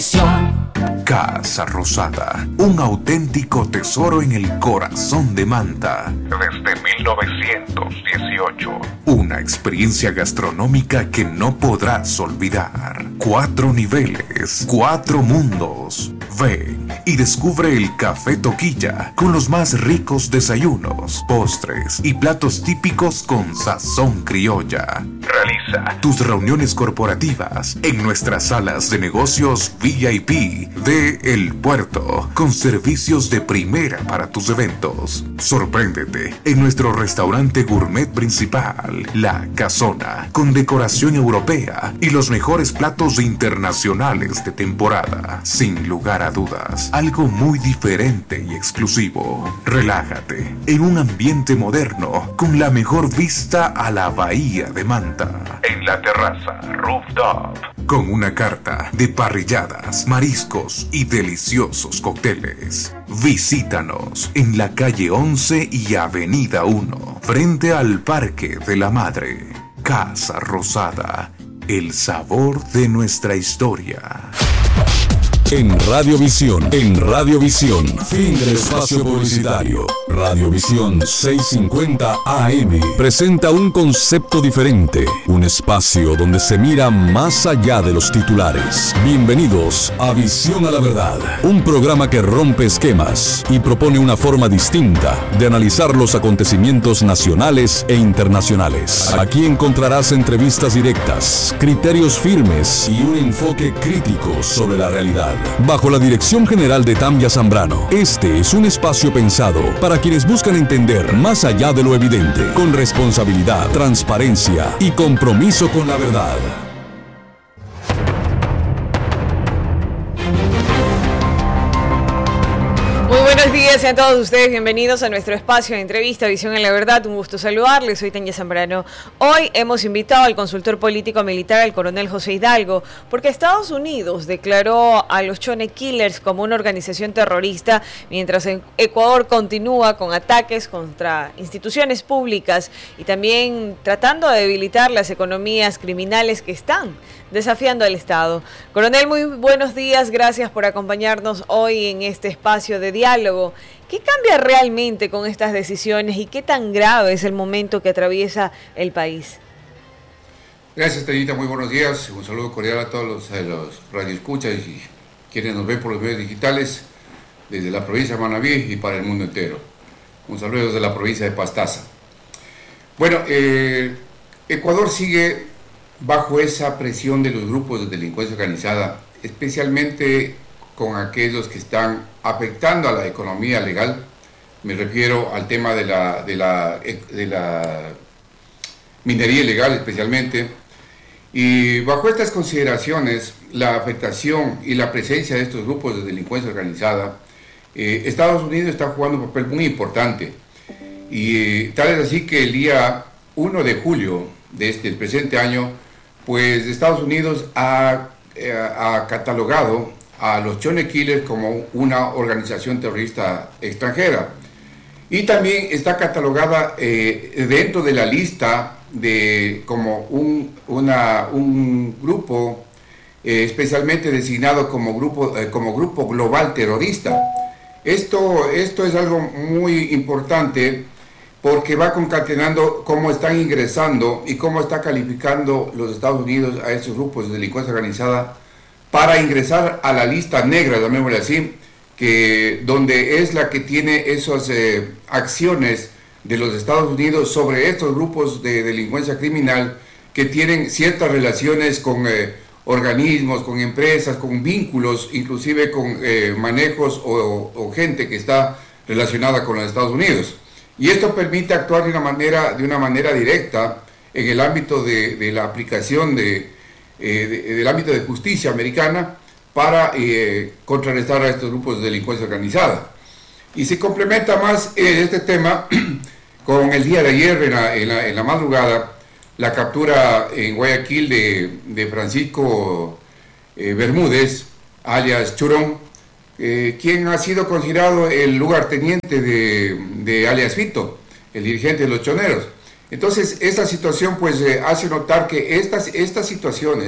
Casa Rosada, un auténtico tesoro en el corazón de Manta. Desde 1918. Una experiencia gastronómica que no podrás olvidar. 4 niveles, 4 mundos. Ven y descubre el Café Toquilla con los más ricos desayunos, postres y platos típicos con sazón criolla. Realiza tus reuniones corporativas en nuestras salas de negocios VIP de El Puerto, con servicios de primera para tus eventos. Sorpréndete en nuestro restaurante gourmet principal, La Casona, con decoración europea y los mejores platos internacionales de temporada. Sin lugar a dudas, algo muy diferente y exclusivo. Relájate en un ambiente moderno con la mejor vista a la bahía de Manta. En la terraza Rooftop, con una carta de parrilladas, mariscos y deliciosos cócteles. Visítanos en la calle 11 y avenida 1, frente al Parque de la Madre. Casa Rosada, el sabor de nuestra historia. En Radiovisión, fin del espacio publicitario. Radiovisión 650 AM presenta un concepto diferente, un espacio donde se mira más allá de los titulares. Bienvenidos a Visión a la Verdad, un programa que rompe esquemas y propone una forma distinta de analizar los acontecimientos nacionales e internacionales. Aquí encontrarás entrevistas directas, criterios firmes y un enfoque crítico sobre la realidad. Bajo la dirección general de Tambia Zambrano, este es un espacio pensado para quienes buscan entender más allá de lo evidente, con responsabilidad, transparencia y compromiso con la verdad. Muy buenos días a todos ustedes, bienvenidos a nuestro espacio de entrevista Visión en la Verdad. Un gusto saludarles, soy Tania Zambrano. Hoy hemos invitado al consultor político militar, al coronel José Hidalgo, porque Estados Unidos declaró a los Chone Killers como una organización terrorista, mientras Ecuador continúa con ataques contra instituciones públicas y también tratando de debilitar las economías criminales que están desafiando al Estado. Coronel, muy buenos días, gracias por acompañarnos hoy en este espacio de diálogo. ¿Qué cambia realmente con estas decisiones y qué tan grave es el momento que atraviesa el país? Gracias, Tanita, muy buenos días. Un saludo cordial a todos los radioescuchas y quienes nos ven por los medios digitales desde la provincia de Manabí y para el mundo entero. Un saludo desde la provincia de Pastaza. Bueno, Ecuador sigue bajo esa presión de los grupos de delincuencia organizada, especialmente con aquellos que están afectando a la economía legal. Me refiero al tema de la minería ilegal especialmente. Y bajo estas consideraciones, la afectación y la presencia de estos grupos de delincuencia organizada, Estados Unidos está jugando un papel muy importante. Y tal es así que el día 1 de julio del presente año, pues Estados Unidos ha catalogado a los Chone Killers como una organización terrorista extranjera. Y también está catalogada dentro de la lista como un grupo especialmente designado como grupo global terrorista. Esto es algo muy importante porque va concatenando cómo están ingresando y cómo está calificando los Estados Unidos a estos grupos de delincuencia organizada para ingresar a la lista negra, llamémosle así, donde es la que tiene esas acciones de los Estados Unidos sobre estos grupos de delincuencia criminal que tienen ciertas relaciones con organismos, con empresas, con vínculos, inclusive con manejos o gente que está relacionada con los Estados Unidos. Y esto permite actuar de una manera directa en el ámbito de la aplicación del ámbito de justicia americana para contrarrestar a estos grupos de delincuencia organizada. Y se complementa más este tema con el día de ayer, en la madrugada, la captura en Guayaquil de Francisco Bermúdez, alias Churón, quien ha sido considerado el lugarteniente de alias Fito, el dirigente de los choneros. Entonces, esta situación pues hace notar que estas situaciones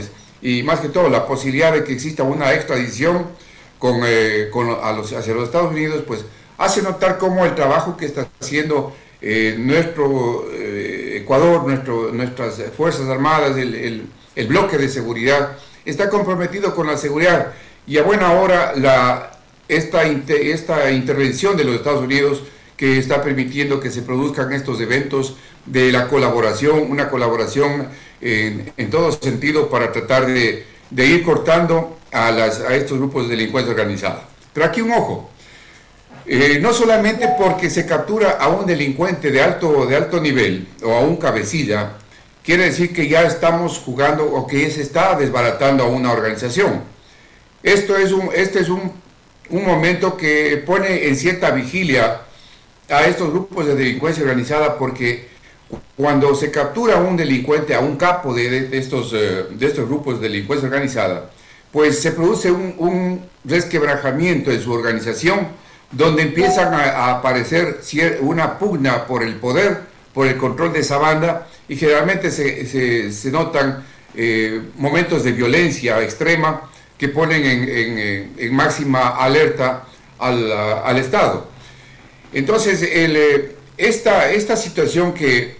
y más que todo la posibilidad de que exista una extradición hacia los Estados Unidos, pues hace notar cómo el trabajo que está haciendo nuestro Ecuador, nuestras Fuerzas Armadas, el bloque de seguridad, está comprometido con la seguridad. Y a buena hora esta intervención de los Estados Unidos, que está permitiendo que se produzcan estos eventos de la colaboración, una colaboración en todo sentido para tratar de ir cortando a estos grupos de delincuencia organizada. Pero aquí un ojo, no solamente porque se captura a un delincuente de alto nivel o a un cabecilla, quiere decir que ya estamos jugando o que se está desbaratando a una organización. Este es un momento que pone en cierta vigilia a estos grupos de delincuencia organizada, porque cuando se captura a un delincuente, a un capo de estos grupos de delincuencia organizada, pues se produce un resquebrajamiento en su organización, donde empiezan a aparecer una pugna por el poder, por el control de esa banda, y generalmente se notan momentos de violencia extrema que ponen en máxima alerta al Estado. Entonces, esta situación que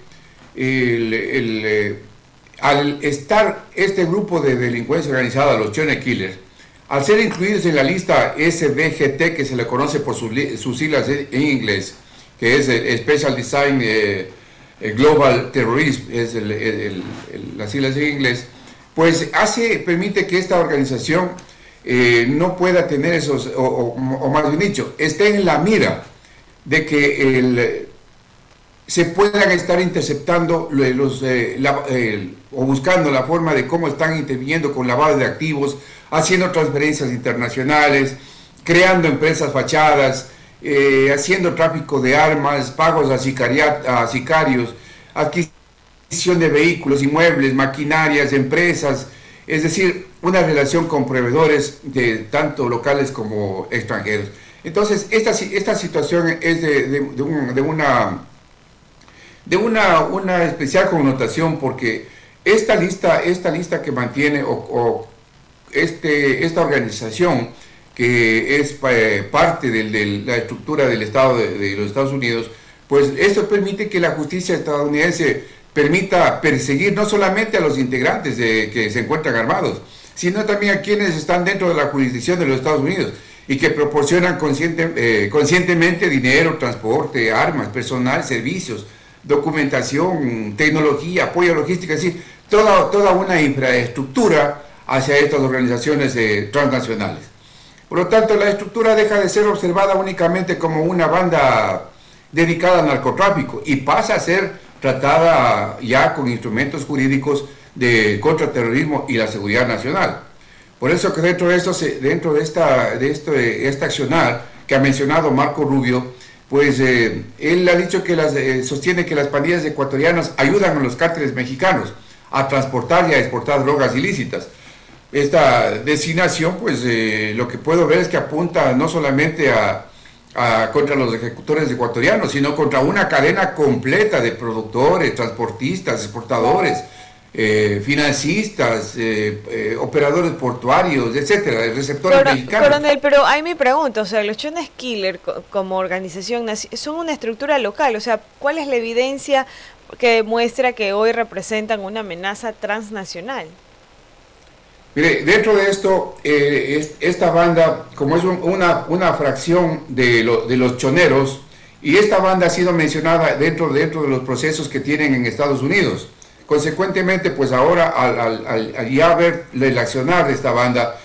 al estar este grupo de delincuencia organizada, los Chone Killers, al ser incluidos en la lista SDGT, que se le conoce por sus siglas en inglés, que es el Special Design Global Terrorism, es las siglas en inglés, pues permite que esta organización no pueda tener esos, o más bien dicho, esté en la mira de que se puedan estar interceptando o buscando la forma de cómo están interviniendo con lavado de activos, haciendo transferencias internacionales, creando empresas fachadas, haciendo tráfico de armas, pagos a sicarios, adquisición de vehículos, inmuebles, maquinarias, empresas, es decir, una relación con proveedores tanto locales como extranjeros. Entonces, esta situación es de una especial connotación, porque esta lista que mantiene esta organización, que es parte de la estructura del Estado de los Estados Unidos, pues esto permite que la justicia estadounidense permita perseguir no solamente a los integrantes que se encuentran armados, sino también a quienes están dentro de la jurisdicción de los Estados Unidos y que proporcionan conscientemente dinero, transporte, armas, personal, servicios, documentación, tecnología, apoyo logístico, es decir, toda una infraestructura hacia estas organizaciones transnacionales. Por lo tanto, la estructura deja de ser observada únicamente como una banda dedicada al narcotráfico y pasa a ser tratada ya con instrumentos jurídicos de contraterrorismo y la seguridad nacional. Por eso que dentro de esta accionar que ha mencionado Marco Rubio, pues él ha dicho que sostiene que las pandillas ecuatorianas ayudan a los cárteles mexicanos a transportar y a exportar drogas ilícitas. Esta designación, pues lo que puedo ver es que apunta no solamente contra los ejecutores ecuatorianos, sino contra una cadena completa de productores, transportistas, exportadores, financistas, operadores portuarios, etcétera, receptores mexicanos. Coronel, pero ahí mi pregunta, o sea, los Chone Killers como organización son una estructura local, o sea, ¿cuál es la evidencia que demuestra que hoy representan una amenaza transnacional? Mire, dentro de esto, esta banda, como es una fracción de los choneros, y esta banda ha sido mencionada dentro de los procesos que tienen en Estados Unidos. Consecuentemente, pues ahora, al ya ver el accionar de esta banda,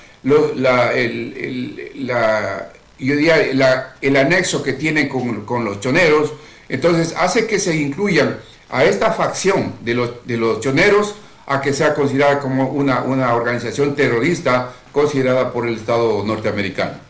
el anexo que tienen con los choneros, entonces hace que se incluyan a esta facción de los choneros, a que sea considerada como una organización terrorista considerada por el Estado norteamericano.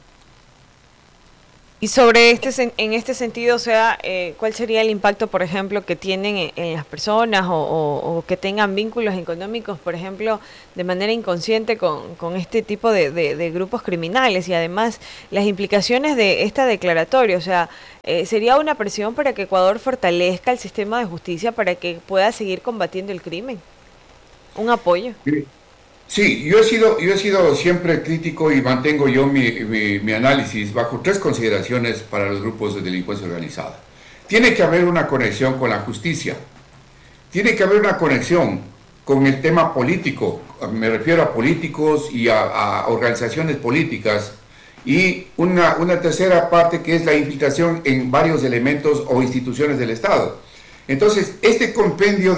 Y en este sentido, o sea, ¿cuál sería el impacto, por ejemplo, que tienen en las personas o que tengan vínculos económicos, por ejemplo, de manera inconsciente con este tipo de grupos criminales? Y además, las implicaciones de esta declaratoria, o sea, ¿sería una presión para que Ecuador fortalezca el sistema de justicia para que pueda seguir combatiendo el crimen? ¿Un apoyo? Sí, yo he sido siempre crítico y mantengo yo mi análisis bajo 3 consideraciones para los grupos de delincuencia organizada. Tiene que haber una conexión con la justicia, tiene que haber una conexión con el tema político, me refiero a políticos y a organizaciones políticas, y una tercera parte que es la infiltración en varios elementos o instituciones del Estado. Entonces, este compendio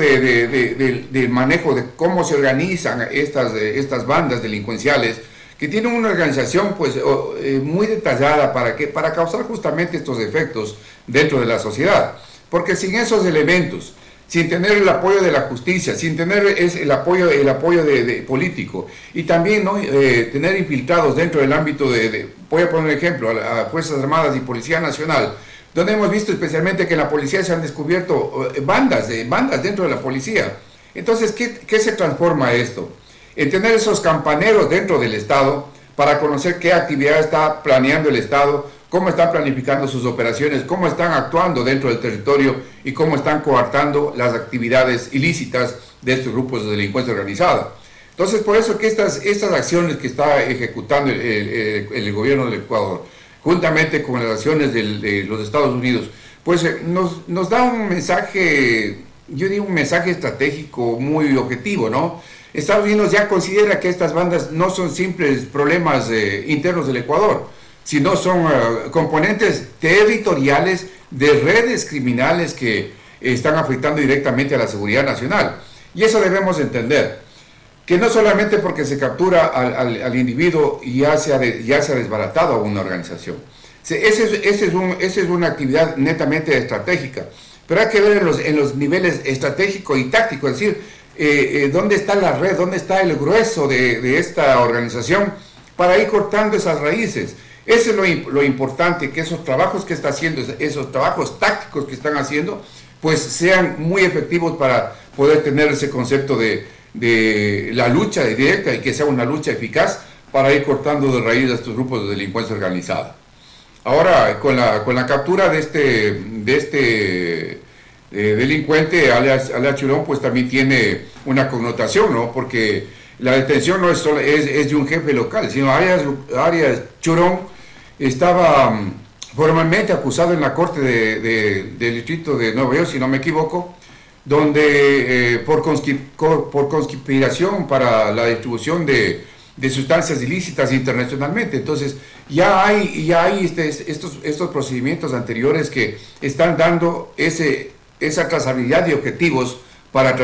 del manejo de cómo se organizan estas bandas delincuenciales, que tienen una organización pues, muy detallada para causar justamente estos efectos dentro de la sociedad. Porque sin esos elementos, sin tener el apoyo de la justicia, sin tener el apoyo de político, y también ¿no? Tener infiltrados dentro del ámbito voy a poner un ejemplo, a Fuerzas Armadas y Policía Nacional, donde hemos visto especialmente que en la policía se han descubierto bandas dentro de la policía. Entonces, ¿qué se transforma esto? En tener esos campaneros dentro del Estado para conocer qué actividad está planeando el Estado, cómo están planificando sus operaciones, cómo están actuando dentro del territorio y cómo están coartando las actividades ilícitas de estos grupos de delincuencia organizada. Entonces, por eso que estas acciones que está ejecutando el gobierno del Ecuador, juntamente con las acciones de los Estados Unidos, pues nos da un mensaje, yo digo un mensaje estratégico muy objetivo, ¿no? Estados Unidos ya considera que estas bandas no son simples problemas internos del Ecuador, sino son componentes territoriales de redes criminales que están afectando directamente a la seguridad nacional. Y eso debemos entender, que no solamente porque se captura al individuo ya se ha desbaratado a una organización. Esa es una actividad netamente estratégica, pero hay que ver en los niveles estratégico y táctico, es decir, dónde está la red, dónde está el grueso de esta organización para ir cortando esas raíces. Eso es lo importante, que esos trabajos que está haciendo, esos trabajos tácticos que están haciendo, pues sean muy efectivos para poder tener ese concepto de la lucha directa y que sea una lucha eficaz para ir cortando de raíz a estos grupos de delincuencia organizada. Ahora, con la captura de este delincuente, alias Churón, pues también tiene una connotación, ¿no? Porque la detención no es de un jefe local, sino alias Churón estaba formalmente acusado en la corte del distrito de Nueva York, si no me equivoco, donde por conspiración para la distribución de sustancias ilícitas internacionalmente. Entonces ya hay estos procedimientos anteriores que están dando esa trazabilidad de objetivos para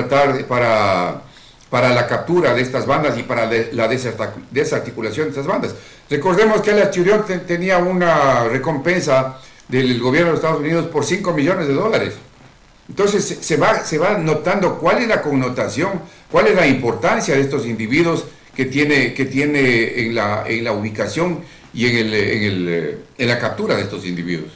la captura de estas bandas y para la desarticulación de estas bandas. Recordemos que alias Churón tenía una recompensa del gobierno de Estados Unidos por $5 millones. Entonces se va notando cuál es la connotación, cuál es la importancia de estos individuos que tiene en la ubicación y en la captura de estos individuos.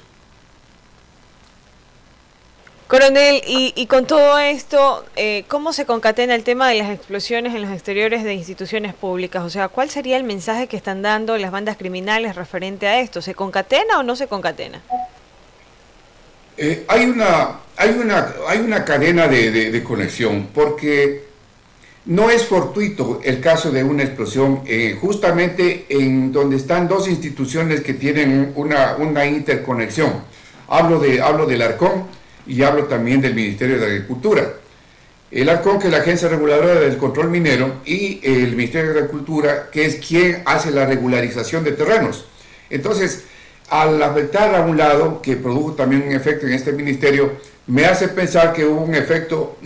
Coronel, y con todo esto, ¿cómo se concatena el tema de las explosiones en los exteriores de instituciones públicas? O sea, ¿cuál sería el mensaje que están dando las bandas criminales referente a esto? ¿Se concatena o no se concatena? Hay una cadena de conexión, porque no es fortuito el caso de una explosión justamente en donde están dos instituciones que tienen una interconexión. Hablo del Arcón y hablo también del Ministerio de Agricultura. El Arcón, que es la Agencia Reguladora del Control Minero, y el Ministerio de Agricultura, que es quien hace la regularización de terrenos. Entonces, al afectar a un lado, que produjo también un efecto en este ministerio, me hace pensar que hubo un efecto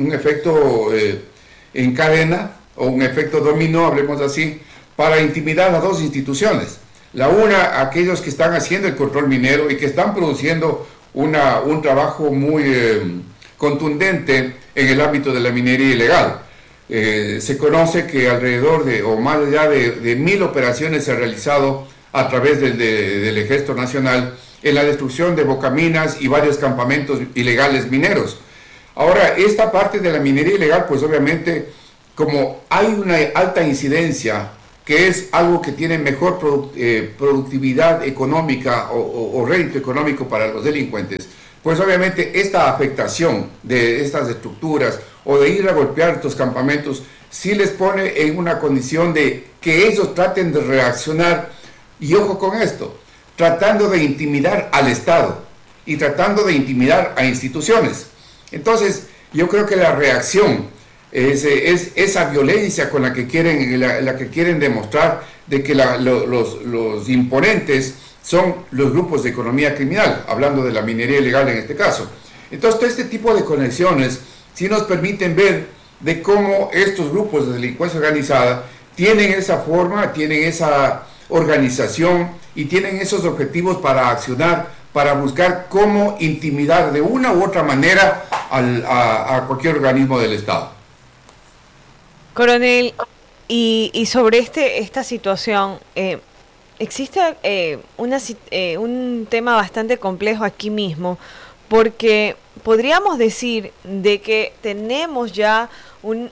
en cadena, o un efecto dominó, hablemos así, para intimidar a dos instituciones. La una, aquellos que están haciendo el control minero y que están produciendo un trabajo muy contundente en el ámbito de la minería ilegal. Se conoce que alrededor o más allá de 1.000 operaciones se han realizado a través del Ejército Nacional en la destrucción de bocaminas y varios campamentos ilegales mineros. Ahora, esta parte de la minería ilegal, pues obviamente, como hay una alta incidencia, que es algo que tiene mejor productividad económica o rédito económico para los delincuentes, pues obviamente esta afectación de estas estructuras o de ir a golpear estos campamentos sí les pone en una condición de que ellos traten de reaccionar, y ojo con esto, tratando de intimidar al Estado y tratando de intimidar a instituciones. Entonces, yo creo que la reacción es esa violencia con la que quieren demostrar de que los imponentes son los grupos de economía criminal, hablando de la minería ilegal en este caso. Entonces, todo este tipo de conexiones sí nos permiten ver de cómo estos grupos de delincuencia organizada tienen esa forma, tienen esa organización y tienen esos objetivos para accionar, para buscar cómo intimidar de una u otra manera a cualquier organismo del Estado. Coronel, y sobre esta situación, existe un tema bastante complejo aquí mismo, porque podríamos decir de que tenemos ya un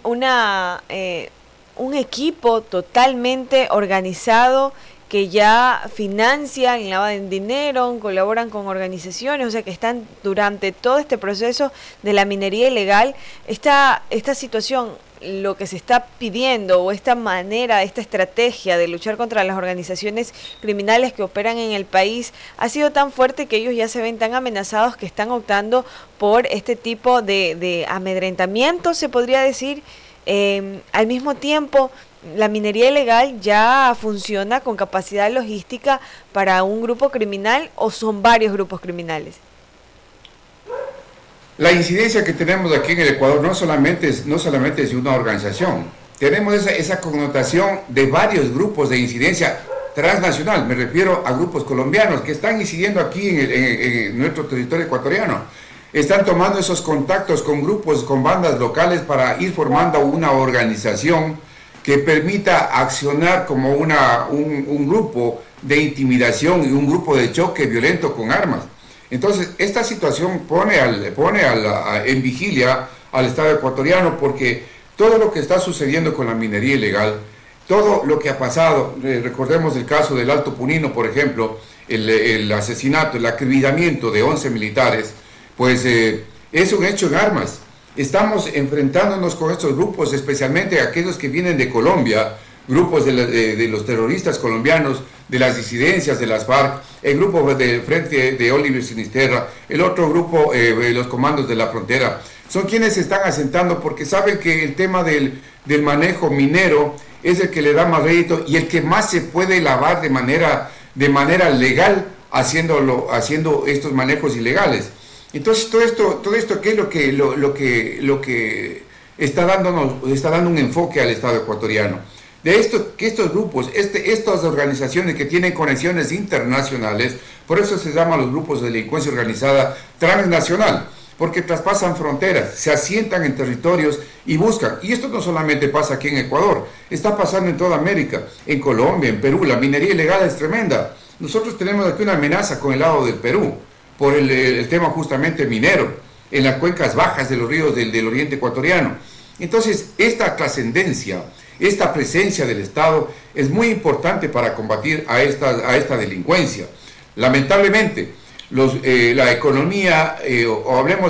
equipo totalmente organizado que ya financian y lavan dinero, colaboran con organizaciones, o sea que están durante todo este proceso de la minería ilegal. Esta situación, lo que se está pidiendo, o esta manera, esta estrategia de luchar contra las organizaciones criminales que operan en el país, ha sido tan fuerte que ellos ya se ven tan amenazados que están optando por este tipo de amedrentamiento, se podría decir. Al mismo tiempo, la minería ilegal ya funciona con capacidad logística para un grupo criminal, ¿o son varios grupos criminales? La incidencia que tenemos aquí en el Ecuador no solamente es de una organización, tenemos esa connotación de varios grupos de incidencia transnacional, me refiero a grupos colombianos que están incidiendo aquí en nuestro territorio ecuatoriano. Están tomando esos contactos con grupos, con bandas locales para ir formando una organización que permita accionar como un grupo de intimidación y un grupo de choque violento con armas. Entonces, esta situación pone en vigilia al Estado ecuatoriano, porque todo lo que está sucediendo con la minería ilegal, todo lo que ha pasado, recordemos el caso del Alto Punino, por ejemplo, el asesinato, el acribillamiento de 11 militares, pues es un hecho en armas. Estamos enfrentándonos con estos grupos, especialmente aquellos que vienen de Colombia, grupos de los terroristas colombianos, de las disidencias de las FARC, el grupo del Frente de Oliver Sinisterra, el otro grupo, los comandos de la frontera, son quienes se están asentando porque saben que el tema del manejo minero es el que le da más rédito y el que más se puede lavar de manera legal haciendo estos manejos ilegales. Entonces todo esto ¿qué es lo que está dando un enfoque al Estado ecuatoriano? De esto, que estos grupos, estas organizaciones que tienen conexiones internacionales, por eso se llaman los grupos de delincuencia organizada transnacional, porque traspasan fronteras, se asientan en territorios y buscan. Y esto no solamente pasa aquí en Ecuador, está pasando en toda América, en Colombia, en Perú. La minería ilegal es tremenda. Nosotros tenemos aquí una amenaza con el lado del Perú, por el tema justamente minero, en las cuencas bajas de los ríos del oriente ecuatoriano. Entonces, esta trascendencia, esta presencia del Estado es muy importante para combatir a esta delincuencia. Lamentablemente, la economía, o hablemos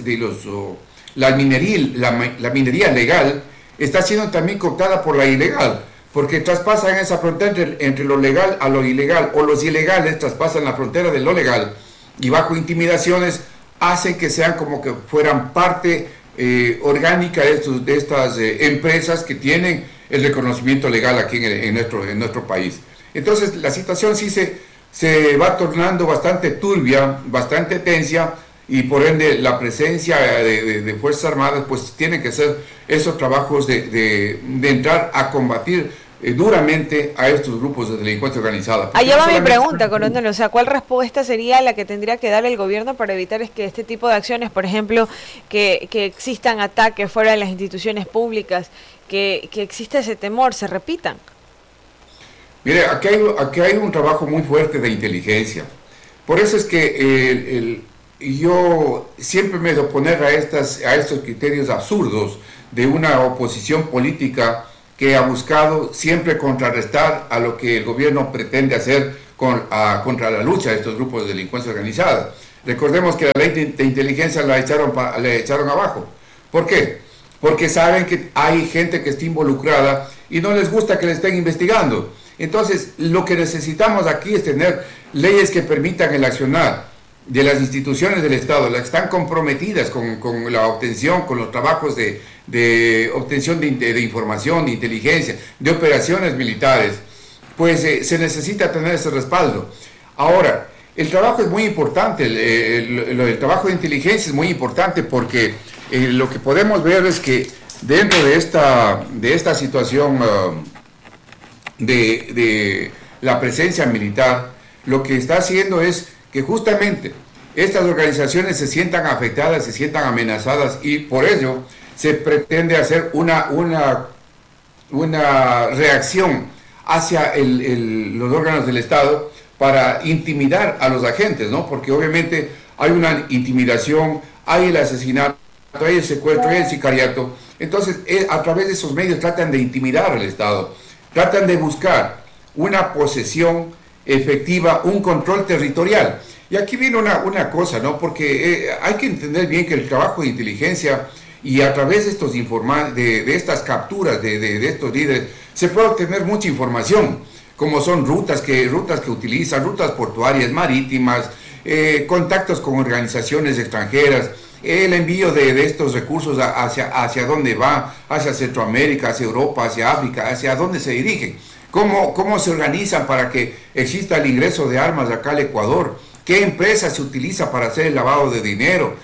la minería legal, está siendo también cooptada por la ilegal, porque traspasan esa frontera entre lo legal a lo ilegal, o los ilegales traspasan la frontera de lo legal, y bajo intimidaciones hacen que sean como que fueran parte orgánica de estas empresas que tienen el reconocimiento legal aquí en nuestro país. Entonces la situación sí se va tornando bastante turbia, bastante tensa, y por ende la presencia de Fuerzas Armadas pues tiene que ser esos trabajos de entrar a combatir duramente a estos grupos de delincuencia organizada. Allá va mi pregunta, coronel, o sea, ¿cuál respuesta sería la que tendría que dar el gobierno para evitar que este tipo de acciones, por ejemplo, que existan ataques fuera de las instituciones públicas, que exista ese temor, se repitan? Mire, aquí hay un trabajo muy fuerte de inteligencia. Por eso es que yo siempre me voy a oponer a estos criterios absurdos de una oposición política que ha buscado siempre contrarrestar a lo que el gobierno pretende hacer contra la lucha de estos grupos de delincuencia organizada. Recordemos que la ley de inteligencia la echaron abajo. ¿Por qué? porque saben que hay gente que está involucrada y no les gusta que le estén investigando. Entonces, lo que necesitamos aquí es tener leyes que permitan el accionar de las instituciones del Estado, las que están comprometidas con la obtención, con los trabajos de obtención de información, de inteligencia, de operaciones militares, pues se necesita tener ese respaldo. Ahora, el trabajo es muy importante, el trabajo de inteligencia es muy importante porque lo que podemos ver es que dentro de esta situación de la presencia militar, lo que está haciendo es que justamente estas organizaciones se sientan afectadas, se sientan amenazadas, y por ello se pretende hacer una reacción hacia los órganos del Estado para intimidar a los agentes, ¿no? Porque obviamente hay una intimidación, hay el asesinato, hay el secuestro, hay el sicariato. Entonces, a través de esos medios tratan de intimidar al Estado, tratan de buscar una posesión efectiva, un control territorial. Y aquí viene una cosa, ¿no? Porque hay que entender bien que el trabajo de inteligencia y a través de estos de estas capturas de estos líderes se puede obtener mucha información, como son rutas que utilizan, rutas portuarias, marítimas, contactos con organizaciones extranjeras, el envío de estos recursos hacia dónde va, hacia Centroamérica, hacia Europa, hacia África, hacia dónde se dirigen, cómo se organizan para que exista el ingreso de armas acá al Ecuador, qué empresa se utiliza para hacer el lavado de dinero,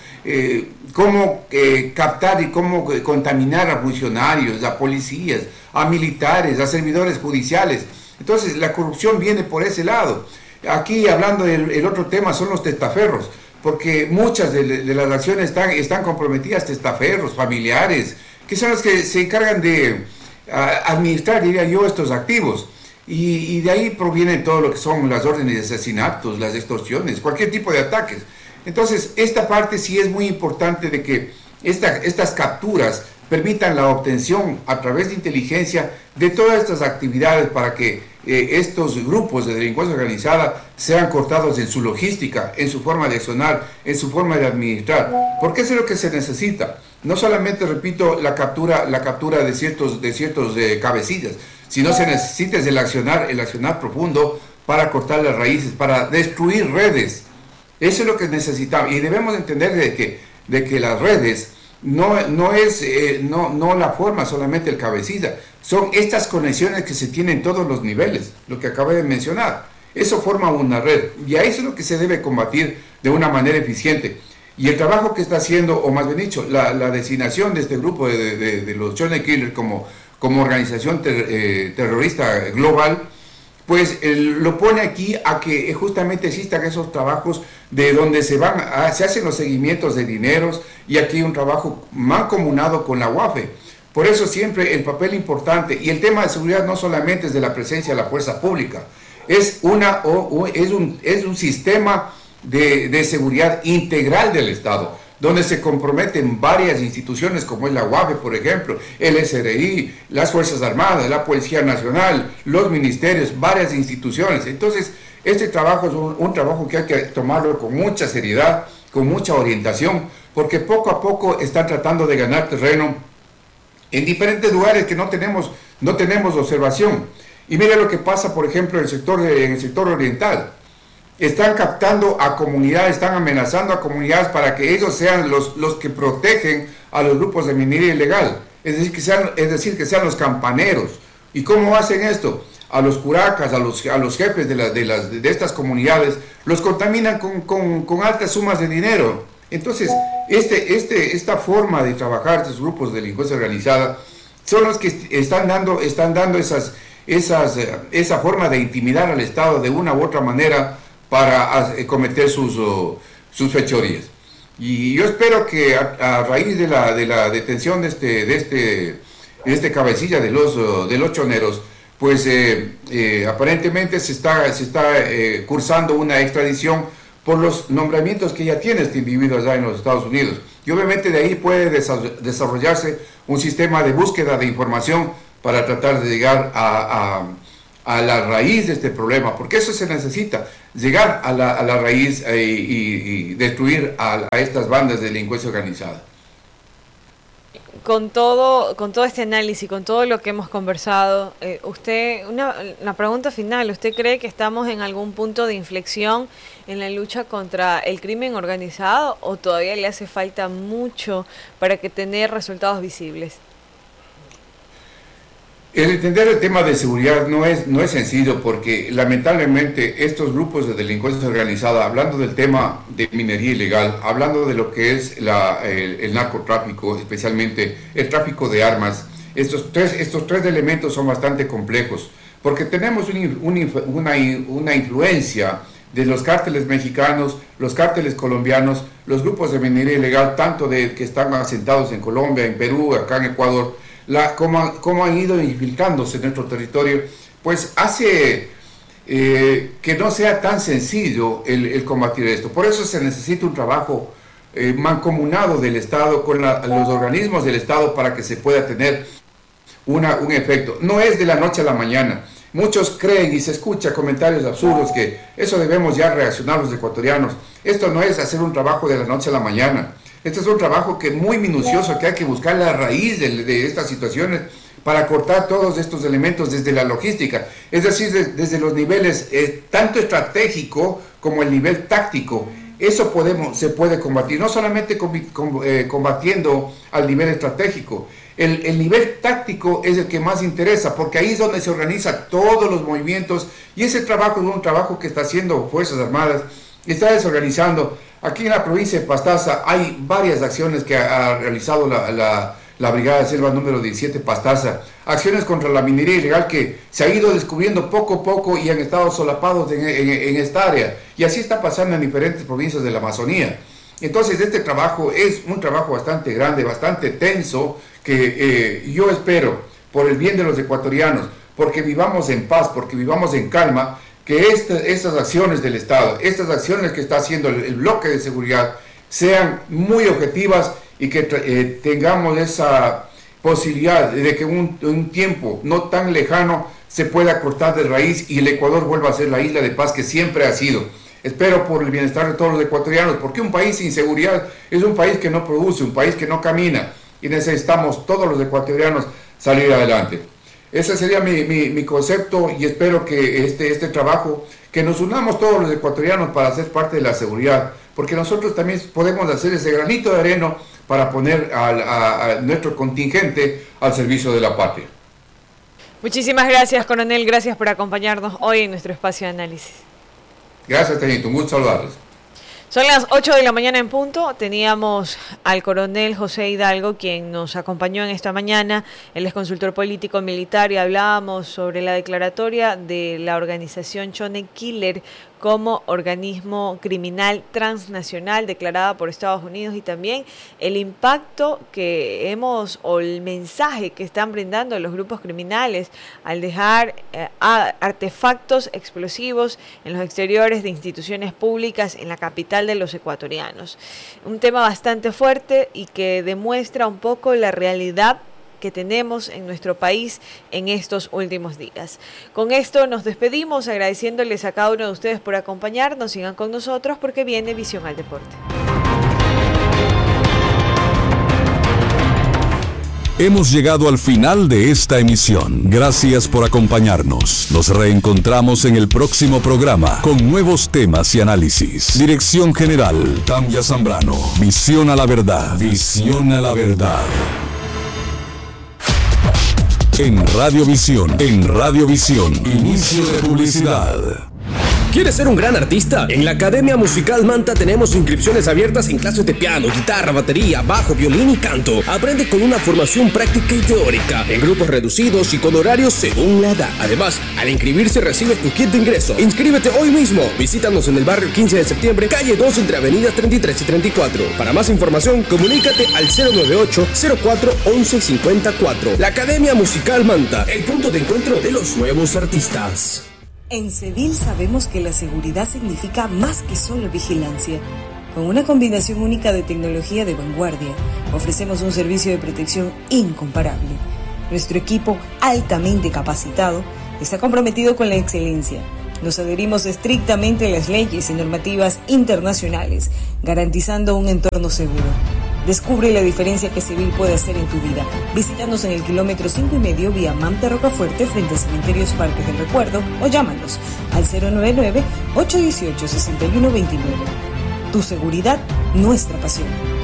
cómo captar y cómo contaminar a funcionarios, a policías, a militares, a servidores judiciales. Entonces la corrupción viene por ese lado. Aquí hablando del otro tema son los testaferros, porque muchas de las acciones están comprometidas testaferros, familiares, que son los que se encargan de administrar, diría yo, estos activos. Y de ahí proviene todo lo que son las órdenes de asesinatos, las extorsiones, cualquier tipo de ataques. Entonces, esta parte sí es muy importante de que estas capturas permitan la obtención a través de inteligencia de todas estas actividades para que estos grupos de delincuencia organizada sean cortados en su logística, en su forma de accionar, en su forma de administrar. Porque eso es lo que se necesita. No solamente, repito, la captura de ciertos cabecillas, sino se necesita el accionar profundo para cortar las raíces, para destruir redes. Eso es lo que necesitamos. Y debemos entender de que las redes no es la forma solamente el cabecilla, son estas conexiones que se tienen en todos los niveles, lo que acabé de mencionar. Eso forma una red y a eso es lo que se debe combatir de una manera eficiente. Y el trabajo que está haciendo, o más bien dicho, la designación de este grupo de los Johnny Killer como organización terrorista global, pues lo pone aquí a que justamente existan esos trabajos de donde se hacen los seguimientos de dineros, y aquí hay un trabajo mancomunado con la UAFE. Por eso siempre el papel importante, y el tema de seguridad no solamente es de la presencia de la fuerza pública, es un sistema de seguridad integral del Estado, donde se comprometen varias instituciones como es la UAFE, por ejemplo, el SRI, las Fuerzas Armadas, la Policía Nacional, los ministerios, varias instituciones. Entonces, este trabajo es un trabajo que hay que tomarlo con mucha seriedad, con mucha orientación, porque poco a poco están tratando de ganar terreno en diferentes lugares que no tenemos observación. Y mira lo que pasa, por ejemplo, en el sector oriental. Están captando a comunidades, están amenazando a comunidades para que ellos sean los que protegen a los grupos de minería ilegal. Es decir, que sean los campaneros. ¿Y cómo hacen esto? A los curacas, a los jefes de estas comunidades, los contaminan con altas sumas de dinero. Entonces, esta forma de trabajar estos grupos de delincuencia organizada son los que están dando esa forma de intimidar al Estado de una u otra manera para cometer sus fechorías. Y yo espero que a raíz de la detención de este cabecilla de los choneros, pues aparentemente se está cursando una extradición por los nombramientos que ya tiene este individuo allá en los Estados Unidos. Y obviamente de ahí puede desarrollarse un sistema de búsqueda de información para tratar de llegar a la raíz de este problema, porque eso se necesita, llegar a la raíz y destruir a estas bandas de delincuencia organizada. con todo este análisis, con todo lo que hemos conversado, una pregunta final, ¿usted cree que estamos en algún punto de inflexión en la lucha contra el crimen organizado o todavía le hace falta mucho para que tener resultados visibles? El entender el tema de seguridad no es sencillo, porque lamentablemente estos grupos de delincuencia organizada, hablando del tema de minería ilegal, hablando de lo que es el narcotráfico, especialmente el tráfico de armas, estos tres elementos son bastante complejos, porque tenemos una influencia de los cárteles mexicanos, los cárteles colombianos, los grupos de minería ilegal, tanto que están asentados en Colombia, en Perú, acá en Ecuador. Cómo han ido infiltrándose en nuestro territorio, pues hace que no sea tan sencillo el combatir esto. Por eso se necesita un trabajo mancomunado del Estado con los organismos del Estado para que se pueda tener un efecto. No es de la noche a la mañana. Muchos creen y se escucha comentarios absurdos que eso debemos ya reaccionar los ecuatorianos. Esto no es hacer un trabajo de la noche a la mañana. Este es un trabajo muy minucioso, que hay que buscar la raíz de estas situaciones para cortar todos estos elementos desde la logística, es decir, desde los niveles tanto estratégico como el nivel táctico. Eso se puede combatir, no solamente combatiendo al nivel estratégico. El nivel táctico es el que más interesa, porque ahí es donde se organizan todos los movimientos, y ese trabajo es un trabajo que está haciendo Fuerzas Armadas, está desorganizando. Aquí en la provincia de Pastaza hay varias acciones que ha realizado la Brigada de Selva número 17 Pastaza, acciones contra la minería ilegal que se ha ido descubriendo poco a poco y han estado solapados en esta área, y así está pasando en diferentes provincias de la Amazonía. Entonces este trabajo es un trabajo bastante grande, bastante tenso, que yo espero, por el bien de los ecuatorianos, porque vivamos en paz, porque vivamos en calma, que estas acciones del Estado, estas acciones que está haciendo el bloque de seguridad, sean muy objetivas y que tengamos esa posibilidad de que un tiempo no tan lejano se pueda cortar de raíz y el Ecuador vuelva a ser la isla de paz que siempre ha sido. Espero por el bienestar de todos los ecuatorianos, porque un país sin seguridad es un país que no produce, un país que no camina, y necesitamos todos los ecuatorianos salir adelante. Ese sería mi concepto, y espero que este trabajo, que nos unamos todos los ecuatorianos para ser parte de la seguridad, porque nosotros también podemos hacer ese granito de arena para poner a nuestro contingente al servicio de la patria. Muchísimas gracias, coronel, gracias por acompañarnos hoy en nuestro espacio de análisis. Gracias, Tenito, un gusto saludarles. Son las 8 de la mañana en punto. Teníamos al coronel José Hidalgo, quien nos acompañó en esta mañana. Él es consultor político militar y hablábamos sobre la declaratoria de la organización Chone Killer como organismo criminal transnacional declarada por Estados Unidos, y también el impacto o el mensaje que están brindando los grupos criminales al dejar artefactos explosivos en los exteriores de instituciones públicas en la capital de los ecuatorianos. Un tema bastante fuerte y que demuestra un poco la realidad que tenemos en nuestro país en estos últimos días. Con esto nos despedimos, agradeciéndoles a cada uno de ustedes por acompañarnos. Sigan con nosotros porque viene Visión al Deporte. Hemos llegado al final de esta emisión. Gracias por acompañarnos. Nos reencontramos en el próximo programa con nuevos temas y análisis. Dirección General, Tanya Zambrano. Visión a la verdad. Visión a la verdad. En Radiovisión, inicio de publicidad. ¿Quieres ser un gran artista? En la Academia Musical Manta tenemos inscripciones abiertas en clases de piano, guitarra, batería, bajo, violín y canto. Aprende con una formación práctica y teórica, en grupos reducidos y con horarios según la edad. Además, al inscribirse recibes tu kit de ingreso. Inscríbete hoy mismo. Visítanos en el barrio 15 de septiembre, calle 2, entre avenidas 33 y 34. Para más información, comunícate al 098-04-1154. La Academia Musical Manta, el punto de encuentro de los nuevos artistas. En Cedil sabemos que la seguridad significa más que solo vigilancia. Con una combinación única de tecnología de vanguardia, ofrecemos un servicio de protección incomparable. Nuestro equipo, altamente capacitado, está comprometido con la excelencia. Nos adherimos estrictamente a las leyes y normativas internacionales, garantizando un entorno seguro. Descubre la diferencia que Seville puede hacer en tu vida. Visítanos en el kilómetro 5,5 vía Manta Rocafuerte frente a Cementerios Parques del Recuerdo o llámanos al 099-818-6129. Tu seguridad, nuestra pasión.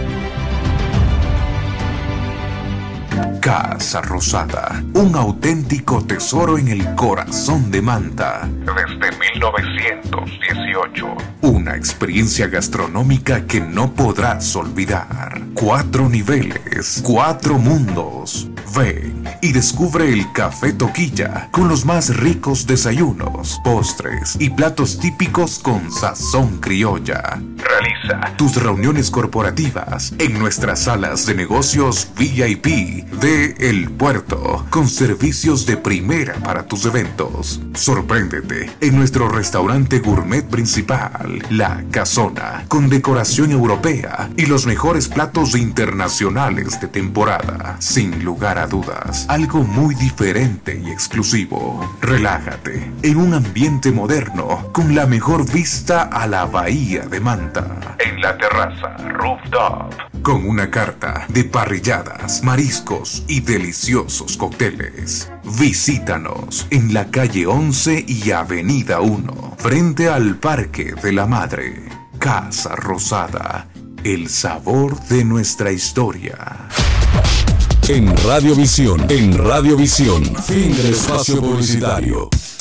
Casa Rosada, un auténtico tesoro en el corazón de Manta. Desde 1918. Una experiencia gastronómica que no podrás olvidar. 4 niveles, 4 mundos. Ven y descubre el Café Toquilla con los más ricos desayunos, postres y platos típicos con sazón criolla. Realiza tus reuniones corporativas en nuestras salas de negocios VIP de El Puerto, con servicios de primera para tus eventos. Sorpréndete en nuestro restaurante gourmet principal, La Casona, con decoración europea y los mejores platos internacionales de temporada. Sin lugar a dudas, algo muy diferente y exclusivo. Relájate en un ambiente moderno con la mejor vista a la bahía de Manta. En la terraza Rooftop, con una carta de parrilladas, mariscos y deliciosos cócteles. Visítanos en la calle 11 y avenida 1, frente al Parque de la Madre. Casa Rosada, el sabor de nuestra historia. En Radiovisión, fin del espacio publicitario.